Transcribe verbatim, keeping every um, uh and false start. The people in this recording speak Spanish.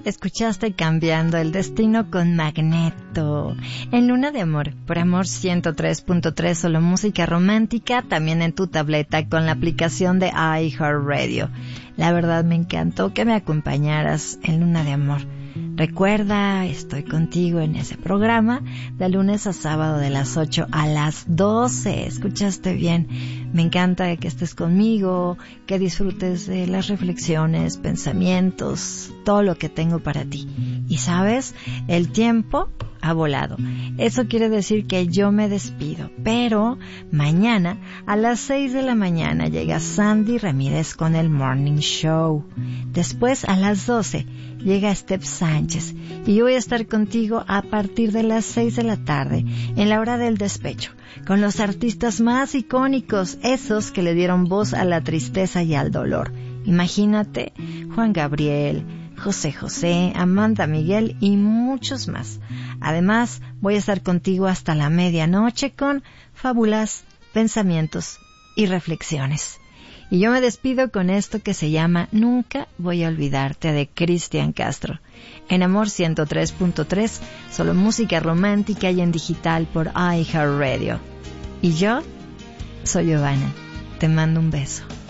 Escuchaste Cambiando el Destino con Magneto. En Luna de Amor, por Amor ciento tres punto tres, solo música romántica, también en tu tableta con la aplicación de iHeartRadio. La verdad me encantó que me acompañaras en Luna de Amor. Recuerda, estoy contigo en ese programa de lunes a sábado de las ocho a las doce. ¿Escuchaste bien? Me encanta que estés conmigo, que disfrutes de las reflexiones, pensamientos, todo lo que tengo para ti. Y sabes, el tiempo ha volado. Eso quiere decir que yo me despido, pero mañana a las seis de la mañana llega Sandy Ramírez con el Morning Show. Después a las doce llega Steph Sánchez y yo voy a estar contigo a partir de las seis de la tarde en la hora del despecho con los artistas más icónicos, esos que le dieron voz a la tristeza y al dolor. Imagínate, Juan Gabriel, José José, Amanda Miguel y muchos más. Además, voy a estar contigo hasta la medianoche con fábulas, pensamientos y reflexiones. Y yo me despido con esto que se llama Nunca voy a olvidarte, de Cristian Castro. En Amor ciento tres punto tres, solo música romántica y en digital por iHeartRadio. Y yo soy Giovanna. Te mando un beso.